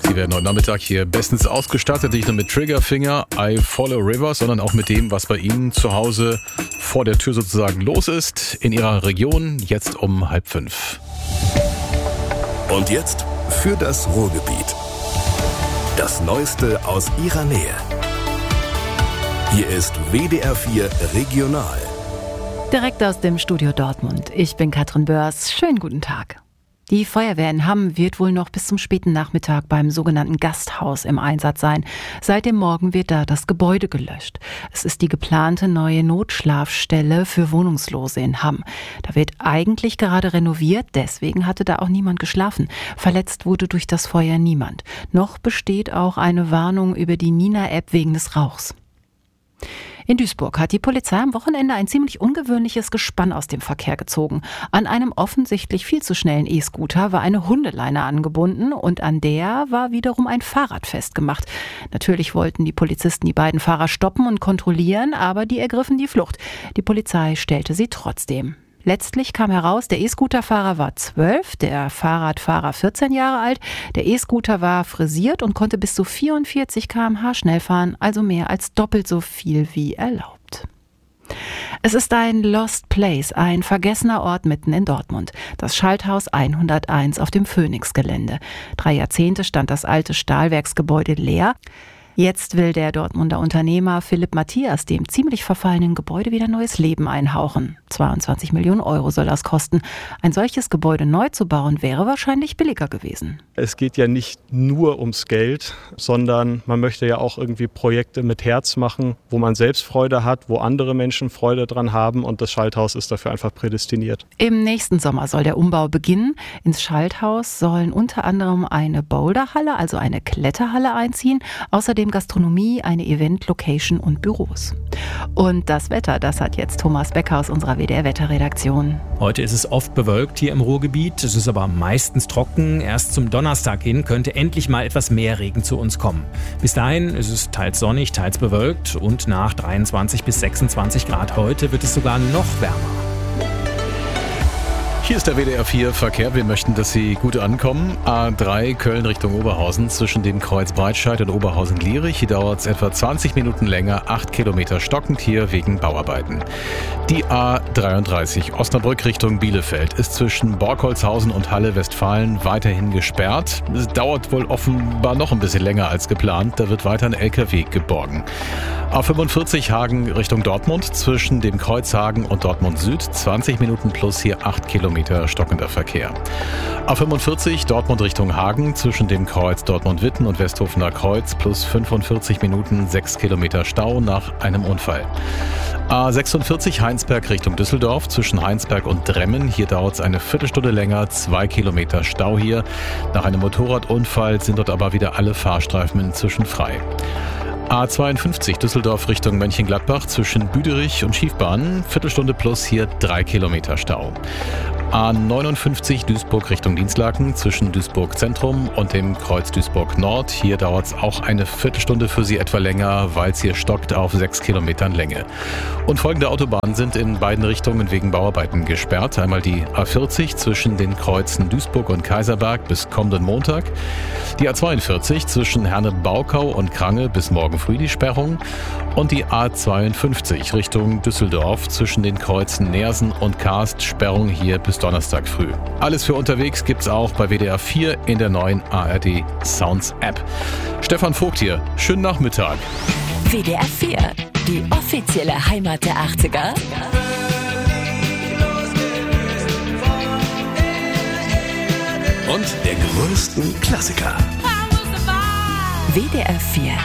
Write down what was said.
Die werden heute Nachmittag hier bestens ausgestattet, nicht nur mit Triggerfinger, I Follow River, sondern auch mit dem, was bei Ihnen zu Hause vor der Tür sozusagen los ist, in Ihrer Region, jetzt um 4:30. Und jetzt für das Ruhrgebiet. Das Neueste aus Ihrer Nähe. Hier ist WDR 4 Regional. Direkt aus dem Studio Dortmund. Ich bin Katrin Börs. Schönen guten Tag. Die Feuerwehr in Hamm wird wohl noch bis zum späten Nachmittag beim sogenannten Gasthaus im Einsatz sein. Seit dem Morgen wird da das Gebäude gelöscht. Es ist die geplante neue Notschlafstelle für Wohnungslose in Hamm. Da wird eigentlich gerade renoviert, deswegen hatte da auch niemand geschlafen. Verletzt wurde durch das Feuer niemand. Noch besteht auch eine Warnung über die Nina-App wegen des Rauchs. In Duisburg hat die Polizei am Wochenende ein ziemlich ungewöhnliches Gespann aus dem Verkehr gezogen. An einem offensichtlich viel zu schnellen E-Scooter war eine Hundeleine angebunden und an der war wiederum ein Fahrrad festgemacht. Natürlich wollten die Polizisten die beiden Fahrer stoppen und kontrollieren, aber die ergriffen die Flucht. Die Polizei stellte sie trotzdem. Letztlich kam heraus, der E-Scooter-Fahrer war 12, der Fahrradfahrer 14 Jahre alt. Der E-Scooter war frisiert und konnte bis zu 44 km/h schnell fahren, also mehr als doppelt so viel wie erlaubt. Es ist ein Lost Place, ein vergessener Ort mitten in Dortmund. Das Schalthaus 101 auf dem Phoenix-Gelände. 3 Jahrzehnte stand das alte Stahlwerksgebäude leer. Jetzt will der Dortmunder Unternehmer Philipp Matthias dem ziemlich verfallenen Gebäude wieder neues Leben einhauchen. 22 Millionen Euro soll das kosten. Ein solches Gebäude neu zu bauen, wäre wahrscheinlich billiger gewesen. Es geht ja nicht nur ums Geld, sondern man möchte ja auch irgendwie Projekte mit Herz machen, wo man selbst Freude hat, wo andere Menschen Freude dran haben, und das Schalthaus ist dafür einfach prädestiniert. Im nächsten Sommer soll der Umbau beginnen. Ins Schalthaus sollen unter anderem eine Boulderhalle, also eine Kletterhalle einziehen, außerdem Gastronomie, eine Event-Location und Büros. Und das Wetter, das hat jetzt Thomas Becker aus unserer WDR-Wetterredaktion. Heute ist es oft bewölkt hier im Ruhrgebiet, es ist aber meistens trocken. Erst zum Donnerstag hin könnte endlich mal etwas mehr Regen zu uns kommen. Bis dahin ist es teils sonnig, teils bewölkt und nach 23 bis 26 Grad heute wird es sogar noch wärmer. Hier ist der WDR 4 Verkehr. Wir möchten, dass Sie gut ankommen. A3 Köln Richtung Oberhausen zwischen dem Kreuz Breitscheid und Oberhausen-Lierich. Hier dauert es etwa 20 Minuten länger, 8 Kilometer stockend hier wegen Bauarbeiten. Die A33 Osnabrück Richtung Bielefeld ist zwischen Borkholzhausen und Halle Westfalen weiterhin gesperrt. Es dauert wohl offenbar noch ein bisschen länger als geplant. Da wird weiter ein LKW geborgen. A45 Hagen Richtung Dortmund zwischen dem Kreuz Hagen und Dortmund Süd. 20 Minuten plus hier 8 Kilometer stockender Verkehr. A45 Dortmund Richtung Hagen zwischen dem Kreuz Dortmund-Witten und Westhofener Kreuz plus 45 Minuten 6 Kilometer Stau nach einem Unfall. A46 Heinsberg Richtung Düsseldorf zwischen Heinsberg und Dremmen. Hier dauert es eine Viertelstunde länger, 2 Kilometer Stau hier. Nach einem Motorradunfall sind dort aber wieder alle Fahrstreifen inzwischen frei. A52 Düsseldorf Richtung Mönchengladbach zwischen Büderich und Schiefbahn. Viertelstunde plus hier 3 Kilometer Stau. A59 Duisburg Richtung Dinslaken zwischen Duisburg Zentrum und dem Kreuz Duisburg Nord. Hier dauert es auch eine Viertelstunde für Sie etwa länger, weil es hier stockt auf 6 Kilometern Länge. Und folgende Autobahnen sind in beiden Richtungen wegen Bauarbeiten gesperrt. Einmal die A40 zwischen den Kreuzen Duisburg und Kaiserberg bis kommenden Montag. Die A42 zwischen Herne-Baukau und Krange bis morgen früh die Sperrung. Und die A52 Richtung Düsseldorf zwischen den Kreuzen Neersen und Karst, Sperrung hier bis Donnerstag früh. Alles für unterwegs gibt's auch bei WDR 4 in der neuen ARD Sounds App. Stefan Vogt hier, schönen Nachmittag. WDR 4, die offizielle Heimat der 80er. Und der größten Klassiker. WDR 4